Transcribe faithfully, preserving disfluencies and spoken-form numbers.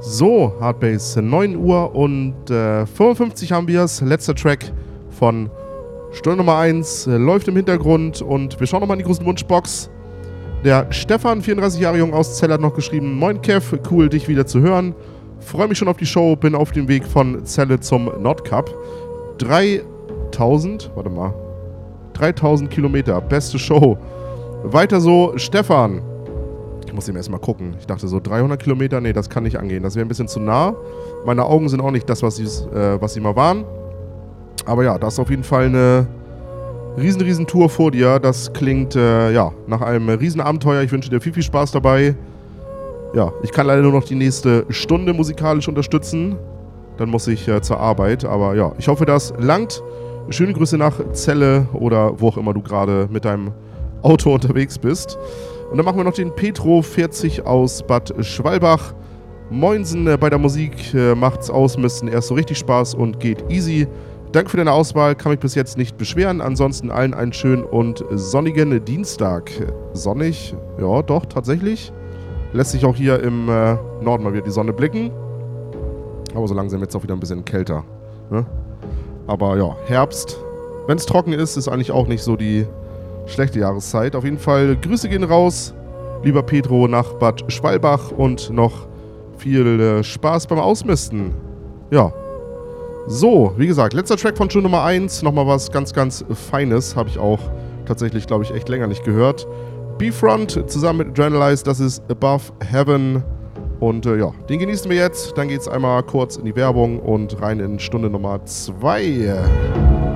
So, Hardbase, neun Uhr und äh, fünfundfünfzig haben wir es. Letzter Track von Stunde Nummer eins äh, läuft im Hintergrund und wir schauen nochmal in die großen Wunschbox. Der Stefan, vierunddreißig Jahre jung aus Celle, hat noch geschrieben: Moin Kev, cool dich wieder zu hören. Freue mich schon auf die Show, bin auf dem Weg von Celle zum Nordcup. dreitausend, warte mal, dreitausend Kilometer, beste Show. Weiter so, Stefan. Ich muss ihm erstmal gucken. Ich dachte so dreihundert Kilometer, nee, das kann nicht angehen. Das wäre ein bisschen zu nah. Meine Augen sind auch nicht das, was sie, äh, was sie mal waren. Aber ja, das ist auf jeden Fall eine riesen, riesen Tour vor dir. Das klingt, äh, ja, nach einem riesen Abenteuer. Ich wünsche dir viel, viel Spaß dabei. Ja, ich kann leider nur noch die nächste Stunde musikalisch unterstützen. Dann muss ich äh, zur Arbeit. Aber ja, ich hoffe, das langt. Schöne Grüße nach Celle oder wo auch immer du gerade mit deinem Auto unterwegs bist. Und dann machen wir noch den Petro vierzig aus Bad Schwalbach. Moinsen äh, bei der Musik, äh, macht's ausmisten erst so richtig Spaß und geht easy. Danke für deine Auswahl, kann mich bis jetzt nicht beschweren. Ansonsten allen einen schönen und sonnigen Dienstag. Sonnig, ja doch, tatsächlich. Lässt sich auch hier im äh, Norden mal wieder die Sonne blicken. Aber so langsam wird es auch wieder ein bisschen kälter. Ne? Aber ja, Herbst, wenn es trocken ist, ist eigentlich auch nicht so die schlechte Jahreszeit. Auf jeden Fall Grüße gehen raus, lieber Petro, nach Bad Schwalbach und noch viel äh, Spaß beim Ausmisten. Ja. So, wie gesagt, letzter Track von Stunde Nummer eins. Nochmal was ganz, ganz Feines. Habe ich auch tatsächlich, glaube ich, echt länger nicht gehört. B-Front zusammen mit Adrenalize, das ist Above Heaven. Und äh, ja, den genießen wir jetzt. Dann geht es einmal kurz in die Werbung und rein in Stunde Nummer zwei.